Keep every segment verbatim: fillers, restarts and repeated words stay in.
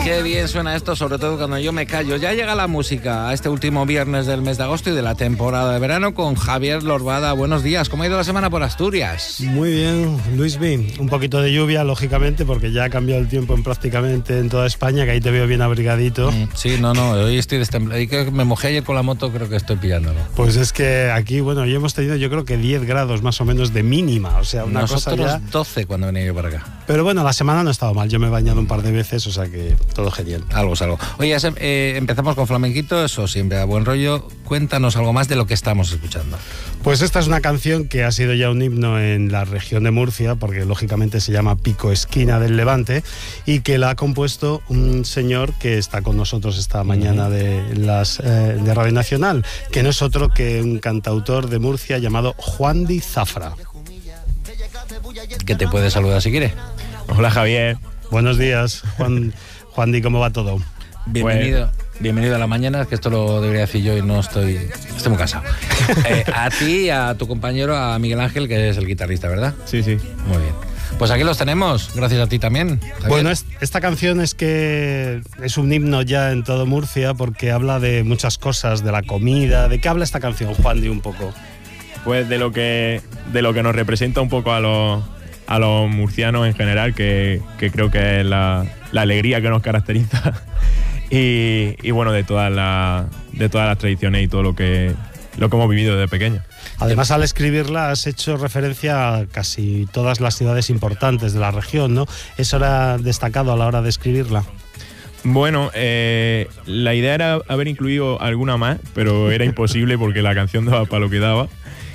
Qué bien suena esto, sobre todo cuando yo me callo. Ya llega la música a este último viernes del mes de agosto y de la temporada de verano con Javier Lorbada. Buenos días, ¿cómo ha ido la semana por Asturias? Muy bien, Luis B. Un poquito de lluvia, lógicamente, porque ya ha cambiado el tiempo en prácticamente en toda España, que ahí te veo bien abrigadito. Mm, sí, no, no, hoy estoy destemplado. Y que me mojé ayer con la moto, creo que estoy pillándolo. Pues es que aquí, bueno, hoy hemos tenido yo creo que diez grados más o menos de mínima, o sea, una Nosotros cosa ya... doce cuando venía yo para acá. Pero bueno, la semana no ha estado mal, yo me he bañado un par de veces, o sea que todo genial. Algo es algo. Oye, eh, empezamos con flamenquito, eso siempre a buen rollo. Cuéntanos algo más de lo que estamos escuchando. Pues esta es una canción que ha sido ya un himno en la región de Murcia, porque lógicamente se llama Pico Esquina del Levante, y que la ha compuesto un señor que está con nosotros esta mañana de, las, eh, de Radio Nacional, que no es otro que un cantautor de Murcia llamado Juandi Zafra. Que te puede saludar si quiere. Hola, Javier. Buenos días, Juan, Juandi, ¿cómo va todo? Bienvenido. Pues... Bienvenido a la mañana, que esto lo debería decir yo y no estoy... Estoy muy cansado. Eh, a ti y a tu compañero, a Miguel Ángel, que es el guitarrista, ¿verdad? Sí, sí. Muy bien. Pues aquí los tenemos, gracias a ti también. Javier. Bueno, es, esta canción es que es un himno ya en todo Murcia porque habla de muchas cosas, de la comida. ¿De qué habla esta canción, Juandi, un poco? Pues de lo que, de lo que nos representa un poco a los, a los murcianos en general, que, que creo que es la, la alegría que nos caracteriza. Y, y bueno, de todas las de todas las tradiciones y todo lo que lo que hemos vivido desde pequeño. Además, al escribirla has hecho referencia a casi todas las ciudades importantes de la región, ¿no? ¿Eso era destacado a la hora de escribirla? Bueno, eh, la idea era haber incluido alguna más, pero era imposible porque la canción daba para lo que daba.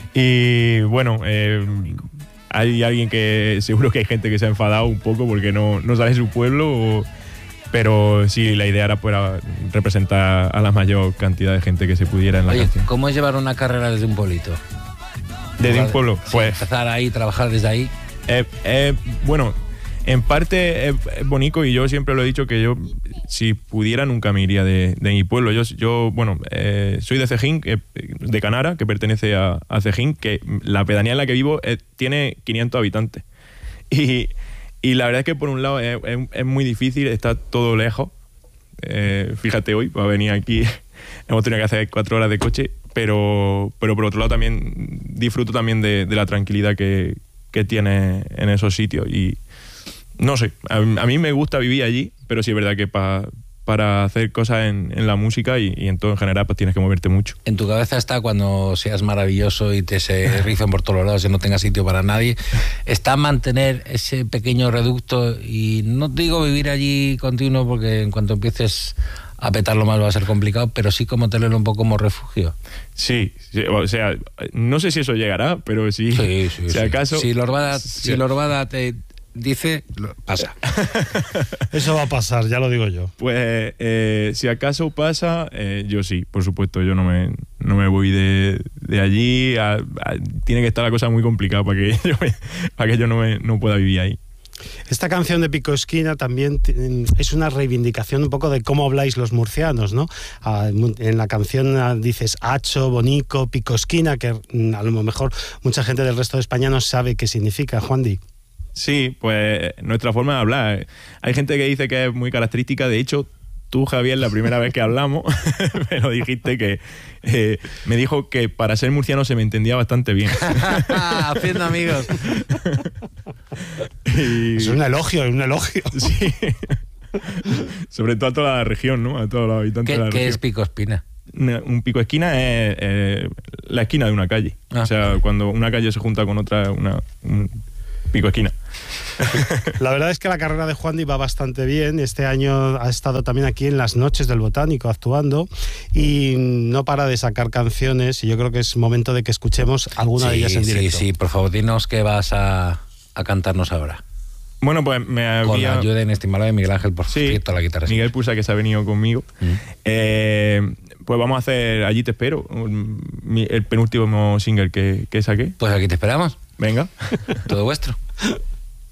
Y bueno, eh, hay alguien que seguro que hay gente que se ha enfadado un poco porque no, no sale su pueblo o, pero sí, la idea era para representar a la mayor cantidad de gente que se pudiera en la Oye, canción. ¿cómo es llevar una carrera desde un pueblito? ¿Desde un pueblo? Sí, pues empezar ahí, trabajar desde ahí. Eh, eh, bueno, en parte es, es bonito y yo siempre lo he dicho que yo, si pudiera, nunca me iría de, de mi pueblo. Yo, yo bueno, eh, soy de Cejín, eh, de Canara, que pertenece a, a Cejín, que la pedanía en la que vivo eh, tiene quinientos habitantes. Y... Y la verdad es que por un lado es, es, es muy difícil, está todo lejos. Eh, fíjate hoy, para venir aquí hemos tenido que hacer cuatro horas de coche, pero, pero por otro lado también disfruto también de, de la tranquilidad que, que tiene en esos sitios. Y no sé, a, a mí me gusta vivir allí, pero sí es verdad que pa, para hacer cosas en, en la música y, y en todo en general pues tienes que moverte mucho. En tu cabeza está cuando seas maravilloso y te se ricen por todos lados y no tengas sitio para nadie, está mantener ese pequeño reducto y no te digo vivir allí continuo porque en cuanto empieces a petarlo más va a ser complicado, pero sí como tenerlo un poco como refugio. Sí, sí, o sea, no sé si eso llegará, pero sí, sí, sí si sí. acaso... Si Lorbada, sí. si Lorbada te... dice, pasa. Eso va a pasar, ya lo digo yo. Pues eh, si acaso pasa, eh, yo sí, por supuesto, yo no me, no me voy de, de allí. A, a, tiene que estar la cosa muy complicada para que yo, me, para que yo no, me, no pueda vivir ahí. Esta canción de Pico Esquina también es una reivindicación un poco de cómo habláis los murcianos, ¿no? En la canción dices hacho, bonico, Pico Esquina, que a lo mejor mucha gente del resto de España no sabe qué significa, Juandi. Sí, pues nuestra forma de hablar. Hay gente que dice que es muy característica. De hecho, tú, Javier, la primera vez que hablamos, me lo dijiste que eh, me dijo que para ser murciano se me entendía bastante bien. Haciendo amigos. Y... Es un elogio, es un elogio. Sí. Sobre todo a toda la región, ¿no? A todos los habitantes ¿Qué, de la ¿qué región. es Pico Espina? Un pico esquina es eh, la esquina de una calle. Ah. O sea, cuando una calle se junta con otra, una... Un, Pico esquina. La verdad es que la carrera de Juandi va bastante bien. Este año ha estado también aquí en las Noches del Botánico actuando y no para de sacar canciones y yo creo que es momento de que escuchemos alguna sí, de ellas en directo. Sí, sí, por favor, dinos qué vas a, a cantarnos ahora. Bueno, pues me había... Con la ayuda inestimable de Miguel Ángel, por sí, cierto, la guitarra. Miguel Pusa, que se ha venido conmigo. Mm. Eh, pues vamos a hacer Allí te espero, el penúltimo single que, que saqué. Pues aquí te esperamos. Venga. Todo vuestro.